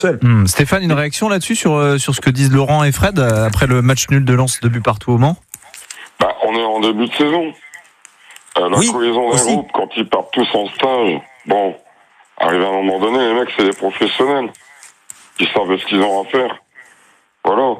Stéphane, une réaction là-dessus sur ce que disent Laurent et Fred après le match nul de Lens 2 buts partout au Mans? On est en début de saison. La cohésion d'un groupe, quand ils partent tous en stage, arrive à un moment donné, les mecs, c'est des professionnels. Ils savent ce qu'ils ont à faire. Voilà.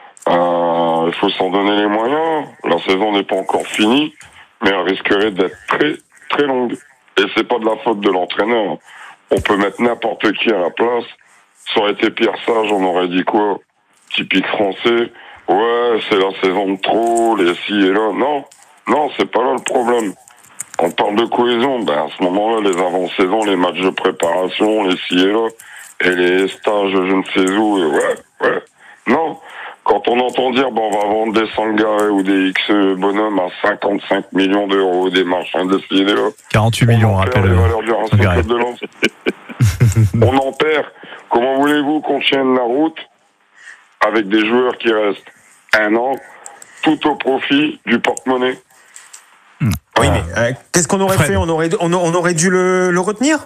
Il faut s'en donner les moyens. La saison n'est pas encore finie, mais elle risquerait d'être très, très longue. Et c'est pas de la faute de l'entraîneur. On peut mettre n'importe qui à la place. Ça aurait été Pierre Sage, on aurait dit quoi? Typique français. Ouais, c'est la saison de trop, les ci et là. Non, c'est pas là le problème. On parle de cohésion, à ce moment-là, les avant-saisons, les matchs de préparation, les ci et là, et les stages je ne sais où, ouais. Non. Quand on entend dire, on va vendre des Sangaré ou des X bonhommes à 55 millions d'euros, des machins de ci et là. 48 millions, on rappelle. Les valeurs du Racing Club de Lens. On en perd. Comment voulez-vous qu'on tienne la route avec des joueurs qui restent un an, tout au profit du porte-monnaie? Oui, mais qu'est-ce qu'on aurait fait? On aurait dû le retenir?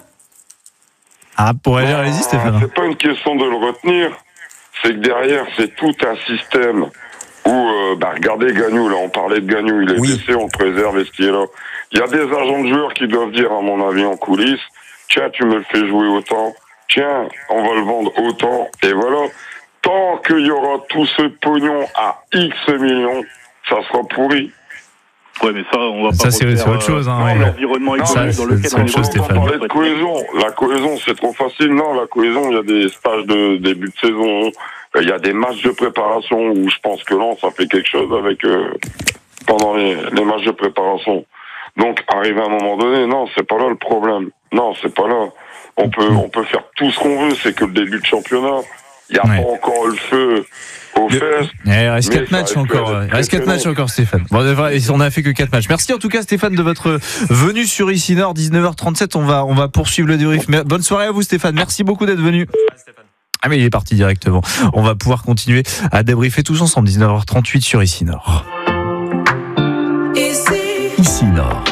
Pour aller, allez-y, Stéphane. C'est pas une question de le retenir, c'est que derrière, c'est tout un système où, regardez Gagnou, là, on parlait de Gagnou, il est blessé, on le préserve, et ce qui est là. Il y a des agents de joueurs qui doivent dire, à mon avis, en coulisses, tiens, tu me le fais jouer autant, tiens, on va le vendre autant, et voilà. Tant qu'il y aura tout ce pognon à X millions, ça sera pourri. Ouais, mais ça, on va pas. Ça, c'est autre chose, l'environnement économique dans lequel on est. On parlait de cohésion. La cohésion, c'est trop facile. Non, la cohésion, il y a des stages de début de saison. Il y a des matchs de préparation où je pense que Lens a fait quelque chose avec, pendant les matchs de préparation. Donc, arrivé à un moment donné, non, c'est pas là le problème. Non, c'est pas là. On peut faire tout ce qu'on veut, c'est que le début de championnat, il n'y a pas encore le feu aux fesses. Il reste 4 matchs encore. Il reste 4 matchs encore, Stéphane. On n'a fait que 4 matchs. Merci en tout cas, Stéphane, de votre venue sur Ici Nord, 19h37. On va poursuivre le débrief. Bonne soirée à vous, Stéphane. Merci beaucoup d'être venu. Mais il est parti directement. On va pouvoir continuer à débriefer tous ensemble, 19h38 sur Ici Nord. Ici Nord.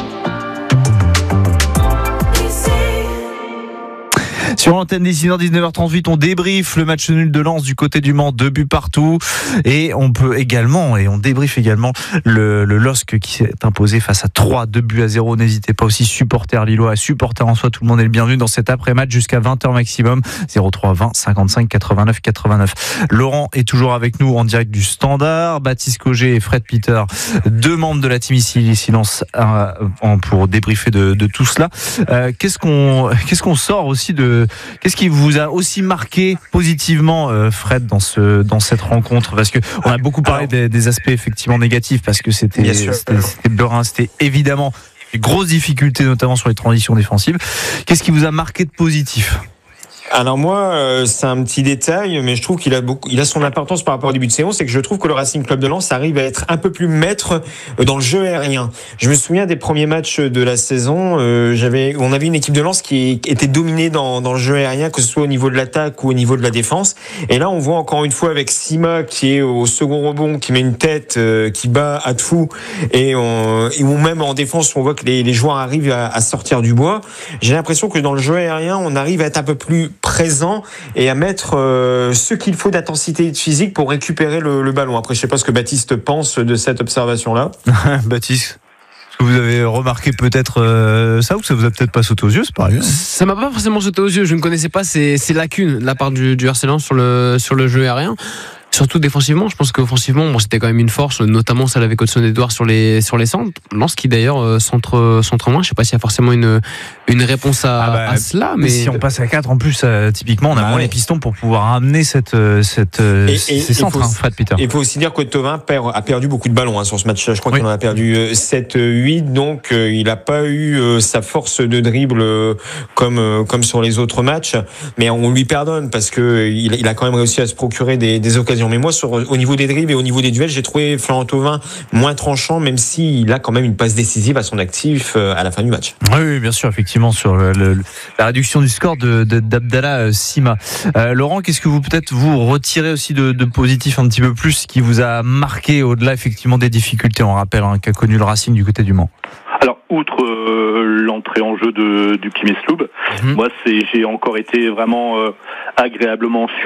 Sur l'antenne d'Ici Nord, 19h38, on débriefe le match nul de Lens du côté du Mans, 2 buts partout. Et on débriefe également le LOSC qui s'est imposé face à 2 buts à 0. N'hésitez pas aussi, supporters lillois, supporters en soi, tout le monde est le bienvenu dans cet après-match jusqu'à 20h maximum. 03 20 55 89 89. Laurent est toujours avec nous en direct du Standard. Baptiste Cogé et Fred Peter, 2 membres de la team Ici Lens, pour débriefer de tout cela. Qu'est-ce qu'on sort aussi qu'est-ce qui vous a aussi marqué positivement, Fred, dans cette rencontre? Parce que on a beaucoup parlé des aspects effectivement négatifs, parce que c'était Beurrin, c'était évidemment des grosses difficultés, notamment sur les transitions défensives. Qu'est-ce qui vous a marqué de positif? Alors moi, c'est un petit détail, mais je trouve qu'il a son importance par rapport au début de saison, c'est que je trouve que le Racing Club de Lens arrive à être un peu plus maître dans le jeu aérien. Je me souviens des premiers matchs de la saison, on avait une équipe de Lens qui était dominée dans le jeu aérien, que ce soit au niveau de l'attaque ou au niveau de la défense. Et là, on voit encore une fois avec Sima qui est au second rebond, qui met une tête, qui bat à tout, et ou même en défense, on voit que les joueurs arrivent à sortir du bois. J'ai l'impression que dans le jeu aérien, on arrive à être un peu plus présent et à mettre ce qu'il faut d'intensité physique pour récupérer le ballon. Après, je sais pas ce que Baptiste pense de cette observation-là. Baptiste, est-ce que vous avez remarqué peut-être ça, ou ça vous a peut-être pas sauté aux yeux? C'est pareil. Ça m'a pas forcément sauté aux yeux. Je ne connaissais pas ces lacunes de la part du RC Lens sur le jeu aérien. Surtout défensivement, je pense qu'offensivement, c'était quand même une force, notamment celle avec Hudson-Edouard sur les centres. Lens qui d'ailleurs centre moins. Je sais pas s'il y a forcément une réponse à cela, mais si on passe à 4 en plus, typiquement, on a moins les pistons pour pouvoir amener ces centres. Fred Peter. Il faut aussi dire que Thauvin a perdu beaucoup de ballons sur ce match-là. Je crois qu'il en a perdu 7-8, donc il n'a pas eu sa force de dribble comme sur les autres matchs. Mais on lui pardonne parce que il a quand même réussi à se procurer des occasions. Mais moi, au niveau des dribbles et au niveau des duels, j'ai trouvé Florent Thauvin moins tranchant, même s'il a quand même une passe décisive à son actif à la fin du match. Oui, bien sûr, effectivement, sur la réduction du score d'Abdallah Sima. Laurent, qu'est-ce que vous retirez aussi de positif un petit peu plus, qui vous a marqué au-delà effectivement des difficultés, on rappelle, qu'a connu le Racing du côté du Mans? Alors, outre l'entrée en jeu du petit Mesloub, moi, j'ai encore été vraiment agréablement surpris